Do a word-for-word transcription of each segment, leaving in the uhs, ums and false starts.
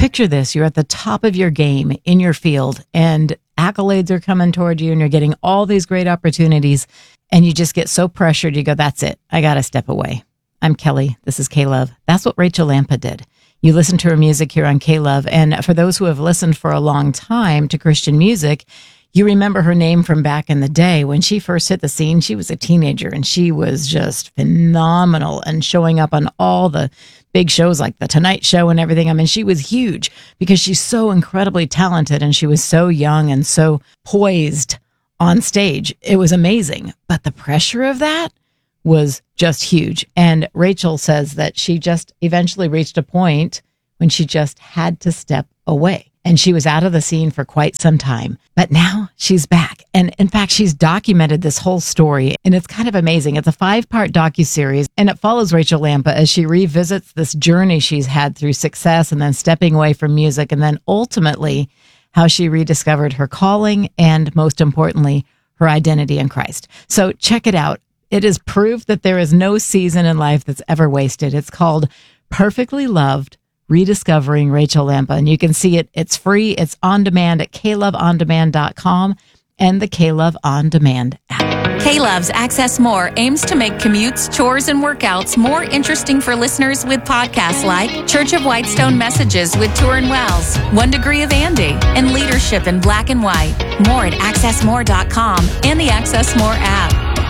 picture this. You're at the top of your game in your field, and accolades are coming toward you, and you're getting all these great opportunities, and you just get so pressured. You go, that's it. I got to step away. I'm Kelly. This is K-Love. That's what Rachel Lampa did. You listen to her music here on K-Love, and for those who have listened for a long time to Christian music, you remember her name from back in the day. When she first hit the scene, she was a teenager, and she was just phenomenal and showing up on all the big shows like The Tonight Show and everything. I mean, she was huge because she's so incredibly talented, and she was so young and so poised on stage. It was amazing. But the pressure of that was just huge. And Rachel says that she just eventually reached a point when she just had to step away. And she was out of the scene for quite some time. But now she's back. And in fact, she's documented this whole story. And it's kind of amazing. It's a five-part docuseries. And it follows Rachel Lampa as she revisits this journey she's had through success and then stepping away from music. And then ultimately, how she rediscovered her calling and, most importantly, her identity in Christ. So check it out. It is proof that there is no season in life that's ever wasted. It's called Perfectly Loved, Rediscovering Rachel Lampa. And you can see it. It's free. It's on demand at k love on demand dot com and the K-Love On Demand app. K-Love's Access More aims to make commutes, chores, and workouts more interesting for listeners with podcasts like Church of Whitestone Messages with Turin Wells, One Degree of Andy, and Leadership in Black and White. More at access more dot com and the Access More app.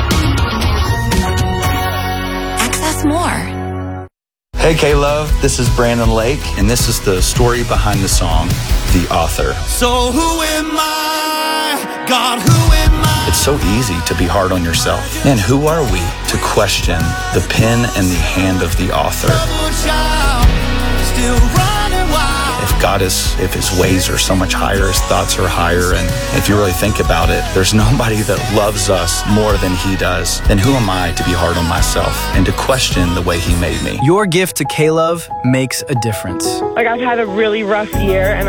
Access More. Hey K-Love, this is Brandon Lake, and this is the story behind the song, The Author. So who am I? God, who am I? It's so easy to be hard on yourself. And who are we to question the pen and the hand of the author? Still running wild. If God is, if his ways are so much higher, his thoughts are higher, and if you really think about it, there's nobody that loves us more than he does. Then who am I to be hard on myself and to question the way he made me? Your gift to K-Love makes a difference. Like, I've had a really rough year, and